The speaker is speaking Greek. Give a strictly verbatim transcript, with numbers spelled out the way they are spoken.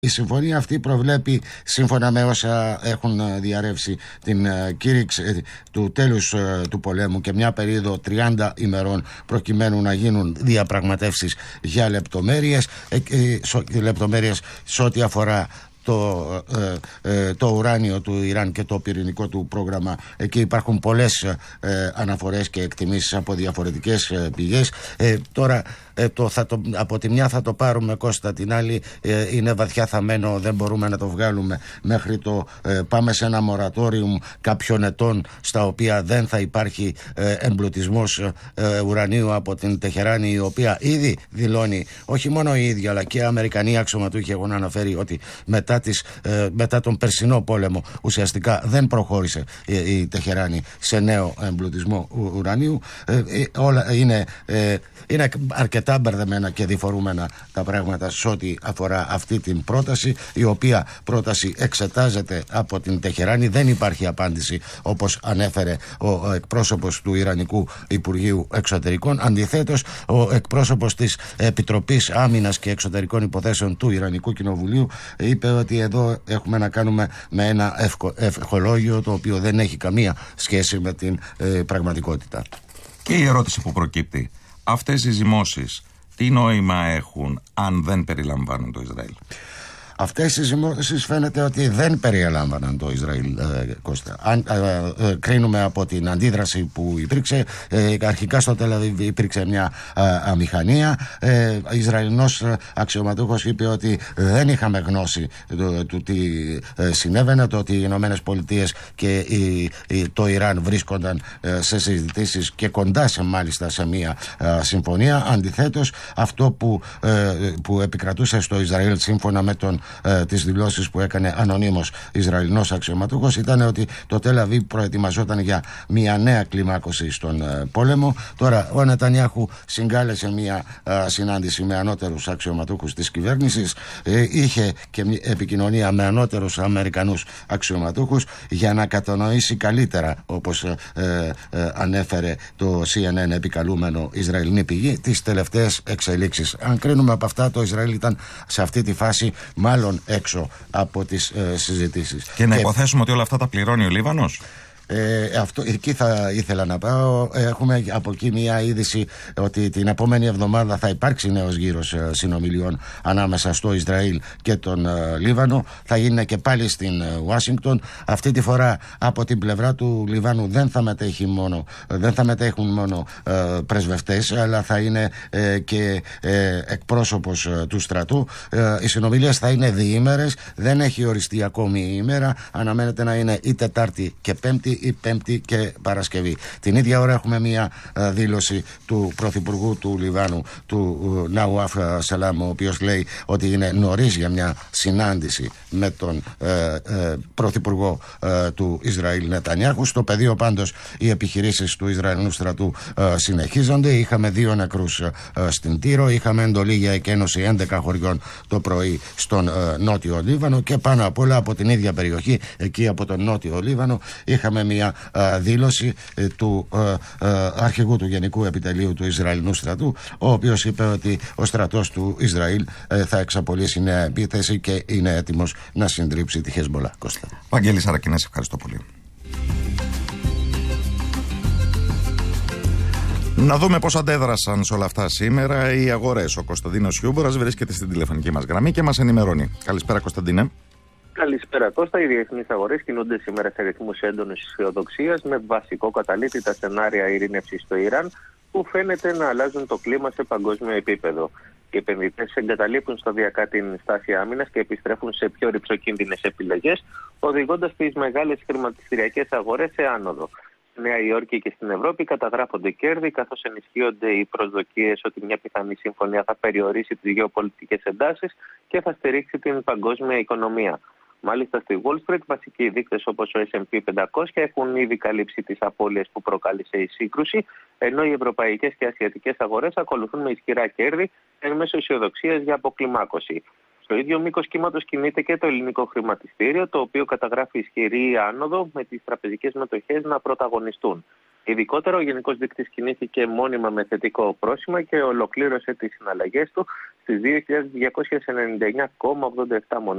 Η συμφωνία αυτή προβλέπει, σύμφωνα με όσα έχουν διαρρεύσει, την κήρυξη του τέλους του πολέμου και μια περίοδο τριάντα ημερών προκειμένου να γίνουν διαπραγματεύσεις για λεπτομέρειες, λεπτομέρειες σε ό,τι αφορά Το, ε, ε, το ουράνιο του Ιράν και το πυρηνικό του πρόγραμμα. Εκεί υπάρχουν πολλές ε, αναφορές και εκτιμήσεις από διαφορετικές ε, πηγές. Ε, τώρα ε, το, θα το, από τη μια θα το πάρουμε, Κώστα, την άλλη ε, είναι βαθιά θαμμένο, δεν μπορούμε να το βγάλουμε μέχρι το ε, πάμε σε ένα μορατόριουμ κάποιων ετών στα οποία δεν θα υπάρχει ε, εμπλουτισμός ε, ουρανίου από την Τεχεράνη, η οποία ήδη δηλώνει, όχι μόνο η ίδια αλλά και οι Αμερικανοί αξιωματούχοι έχουν αναφέρει ότι μετά Μετά, της, ε, μετά τον περσινό πόλεμο ουσιαστικά δεν προχώρησε η, η Τεχεράνη σε νέο εμπλουτισμό ου, ουρανίου. Ε, ε, όλα είναι, ε, είναι αρκετά μπερδεμένα και διφορούμενα τα πράγματα σε ό,τι αφορά αυτή την πρόταση, η οποία πρόταση εξετάζεται από την Τεχεράνη. Δεν υπάρχει απάντηση, όπως ανέφερε ο εκπρόσωπος του Ιρανικού Υπουργείου Εξωτερικών. Αντιθέτως, ο εκπρόσωπος της Επιτροπής Άμυνας και Εξωτερικών Υποθέσεων του Ιρανικού Κοινοβουλίου είπε ότι εδώ έχουμε να κάνουμε με ένα ευχο, ευχολόγιο το οποίο δεν έχει καμία σχέση με την ε, πραγματικότητα. Και η ερώτηση που προκύπτει, αυτές οι ζυμώσεις τι νόημα έχουν αν δεν περιλαμβάνουν το Ισραήλ? Αυτές οι ζυμώσεις φαίνεται ότι δεν περιέλαμβαναν το Ισραήλ, ε, Κώστα. Αν ε, ε, κρίνουμε από την αντίδραση που υπήρξε, ε, αρχικά στο Τελ-Αβίβ υπήρξε μια ε, αμηχανία. Ε, Ισραηλινός αξιωματούχος είπε ότι δεν είχαμε γνώση του, του τι ε, συνέβαινε, το ότι οι Ηνωμένες Πολιτείες και η, η, το Ιράν βρίσκονταν ε, σε συζητήσεις και κοντά σε μάλιστα σε μια ε, συμφωνία. Αντιθέτως, αυτό που, ε, που επικρατούσε στο Ισραήλ, σύμφωνα με τον Ε, τις δηλώσεις που έκανε ανωνύμως Ισραηλινός αξιωματούχος, ήταν ότι το Τελ-Αβίβ προετοιμαζόταν για μια νέα κλιμάκωση στον ε, πόλεμο. Τώρα ο Νετανιάχου συγκάλεσε μια ε, συνάντηση με ανώτερους αξιωματούχους της κυβέρνησης, ε, είχε και επικοινωνία με ανώτερους Αμερικανούς αξιωματούχους για να κατανοήσει καλύτερα, όπως ε, ε, ανέφερε το σι εν εν επικαλούμενο Ισραηλινή πηγή, τις τελευταίες εξελίξεις. Αν κρίνουμε από αυτά, το Ισραήλ ήταν σε αυτή τη φάση μάλλον έξω από τις ε, συζητήσεις. Και να υποθέσουμε ότι όλα αυτά τα πληρώνει ο Λίβανος. Ε, αυτό, εκεί θα ήθελα να πάω. Έχουμε από εκεί μια είδηση ότι την επόμενη εβδομάδα θα υπάρξει νέος γύρος ε, συνομιλιών ανάμεσα στο Ισραήλ και τον ε, Λίβανο. Θα γίνει και πάλι στην ε, Ουάσιγκτον. Αυτή τη φορά από την πλευρά του Λιβάνου δεν θα, μετέχει μόνο, δεν θα μετέχουν μόνο ε, πρεσβευτές, αλλά θα είναι ε, και ε, εκπρόσωπος ε, του στρατού. Ε, οι συνομιλίες θα είναι διήμερες. Δεν έχει οριστεί ακόμη η ημέρα. Αναμένεται να είναι ή Τετάρτη και Πέμπτη ή Πέμπτη και Παρασκευή. Την ίδια ώρα έχουμε μια uh, δήλωση του Πρωθυπουργού του Λιβάνου, του uh, Ναουάφ Σαλάμ, ο οποίος λέει ότι είναι νωρίς για μια συνάντηση με τον uh, uh, Πρωθυπουργό uh, του Ισραήλ Νετανιάχου. Στο πεδίο πάντως οι επιχειρήσεις του Ισραηλινού στρατού uh, συνεχίζονται. Είχαμε δύο νεκρούς uh, στην Τύρο, είχαμε εντολή για εκένωση έντεκα χωριών το πρωί στον uh, Νότιο Λίβανο και πάνω απ' όλα από την ίδια περιοχή, εκεί από τον Νότιο Λίβανο, είχαμε μια α, δήλωση ε, του ε, ε, αρχηγού του Γενικού Επιτελείου του Ισραηλινού στρατού, ο οποίος είπε ότι ο στρατός του Ισραήλ ε, θα εξαπολύσει νέα επίθεση και είναι έτοιμος να συντρίψει τη Χεσμολά. Κώστα. Βαγγέλης Σαρακινές, ευχαριστώ πολύ. Να δούμε πώς αντέδρασαν σε όλα αυτά σήμερα οι αγορές. Ο Κωνσταντίνος Χιούμπορας βρίσκεται στην τηλεφωνική μας γραμμή και μας ενημερώνει. Καλησπέρα, Κωνσταντίνε. Καλησπέρα, Κώστα. Οι διεθνείς αγορές κινούνται σήμερα σε ρυθμούς έντονης αισιοδοξίας, με βασικό καταλήτη τα σενάρια ειρήνευσης στο Ιράν, που φαίνεται να αλλάζουν το κλίμα σε παγκόσμιο επίπεδο. Οι επενδυτές εγκαταλείπουν σταδιακά την στάση άμυνας και επιστρέφουν σε πιο ρυψοκίνδυνες επιλογές, οδηγώντας τις μεγάλες χρηματιστηριακές αγορές σε άνοδο. Στη Νέα Υόρκη και στην Ευρώπη καταγράφονται κέρδη, καθώς ενισχύονται οι προσδοκίες ότι μια πιθανή συμφωνία θα περιορίσει τις γεωπολιτικές εντάσεις και θα στηρίξει την παγκόσμια οικονομία. Μάλιστα, στη Wall Street, βασικοί δείκτες όπως ο ες εντ πι πεντακόσια έχουν ήδη καλύψει τις απώλειες που προκάλεσε η σύγκρουση, ενώ οι ευρωπαϊκές και ασιατικές αγορές ακολουθούν με ισχυρά κέρδη εν μέσω αισιοδοξίας για αποκλιμάκωση. Στο ίδιο μήκος κύματος κινείται και το ελληνικό χρηματιστήριο, το οποίο καταγράφει ισχυρή άνοδο, με τις τραπεζικές μετοχές να πρωταγωνιστούν. Ειδικότερα, ο Γενικός Δείκτης κινήθηκε μόνιμα με θετικό πρόσημα και ολοκλήρωσε τις συναλλαγές του στις δύο χιλιάδες διακόσιες ενενήντα εννέα κόμμα ογδόντα επτά μονάδες.